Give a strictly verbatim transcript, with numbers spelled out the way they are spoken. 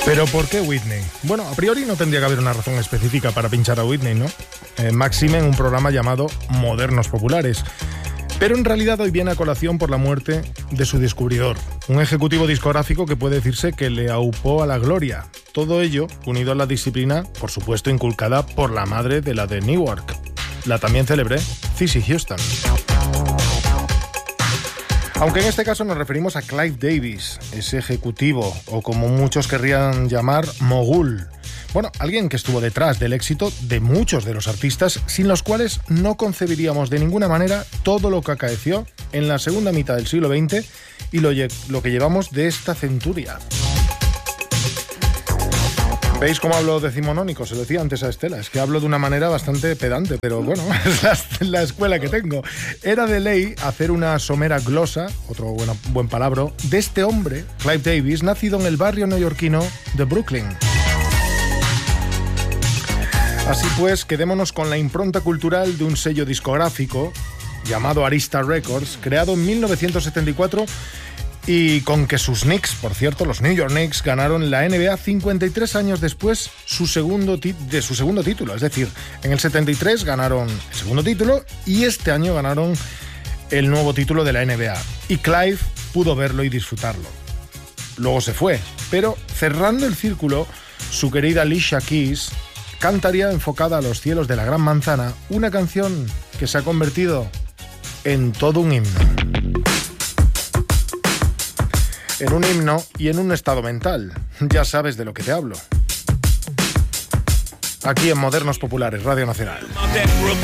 ¿Pero por qué Whitney? Bueno, a priori no tendría que haber una razón específica para pinchar a Whitney, ¿no? Eh, máxime en un programa llamado Modernos Populares. Pero en realidad hoy viene a colación por la muerte de su descubridor, un ejecutivo discográfico que puede decirse que le aupó a la gloria. Todo ello unido a la disciplina, por supuesto, inculcada por la madre de la de Newark, la también célebre Cissy Houston. Aunque en este caso nos referimos a Clive Davis, ese ejecutivo, o como muchos querrían llamar, mogul. Bueno, alguien que estuvo detrás del éxito de muchos de los artistas sin los cuales no concebiríamos de ninguna manera todo lo que acaeció en la segunda mitad del siglo veinte y lo, lo que llevamos de esta centuria. ¿Veis cómo hablo decimonónico? Se lo decía antes a Estela, es que hablo de una manera bastante pedante, pero bueno, es la, la escuela que tengo. Era de ley hacer una somera glosa, otro bueno, buen palabra, de este hombre, Clive Davis, nacido en el barrio neoyorquino de Brooklyn. Así pues, quedémonos con la impronta cultural de un sello discográfico llamado Arista Records, creado en mil novecientos setenta y cuatro, y con que sus Knicks, por cierto, los New York Knicks, ganaron la N B A cincuenta y tres años después su segundo ti- de su segundo título. Es decir, en el setenta y tres ganaron el segundo título y este año ganaron el nuevo título de la N B A. Y Clive pudo verlo y disfrutarlo. Luego se fue, pero cerrando el círculo, su querida Alicia Keys cantaría enfocada a los cielos de la Gran Manzana una canción que se ha convertido en todo un himno. En un himno y en un estado mental. Ya sabes de lo que te hablo. Aquí en Modernos Populares, Radio Nacional.